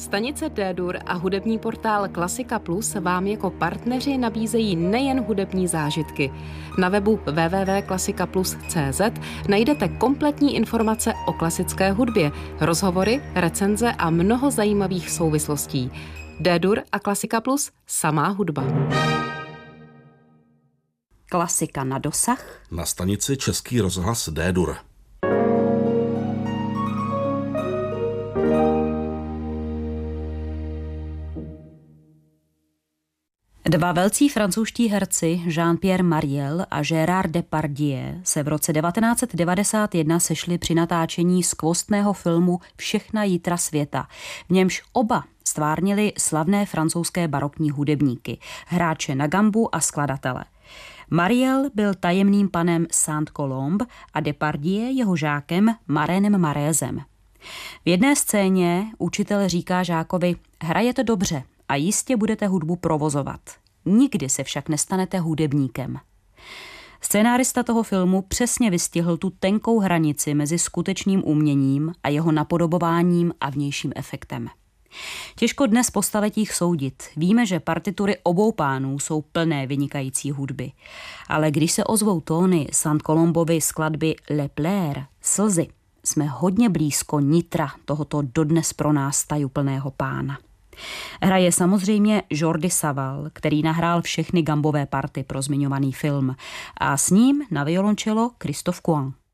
Stanice D-Dur a hudební portál Klasika Plus vám jako partneři nabízejí nejen hudební zážitky. Na webu www.klasikaplus.cz najdete kompletní informace o klasické hudbě, rozhovory, recenze a mnoho zajímavých souvislostí. D-Dur a Klasika Plus, samá hudba. Klasika na dosah. Na stanici Český rozhlas D-Dur. Dva velcí francouzští herci Jean-Pierre Mariel a Gérard Depardieu se v roce 1991 sešli při natáčení skvostného filmu Všechna jítra světa, v němž oba stvárnili slavné francouzské barokní hudebníky, hráče na gambu a skladatele. Mariel byl tajemným panem Saint-Colombe a Depardieu jeho žákem Marénem Marézem. V jedné scéně učitel říká žákovi: hrajete dobře a jistě budete hudbu provozovat. Nikdy se však nestanete hudebníkem. Scénárista toho filmu přesně vystihl tu tenkou hranici mezi skutečným uměním a jeho napodobováním a vnějším efektem. Těžko dnes po staletích soudit. Víme, že partitury obou pánů jsou plné vynikající hudby. Ale když se ozvou tóny Saint-Colombovy skladby Le Pleur, Slzy, jsme hodně blízko nitra tohoto dodnes pro nás tajuplného pána. Hraje samozřejmě Jordi Savall, který nahrál všechny gambové party pro zmiňovaný film, a s ním na violoncello Christophe Couan.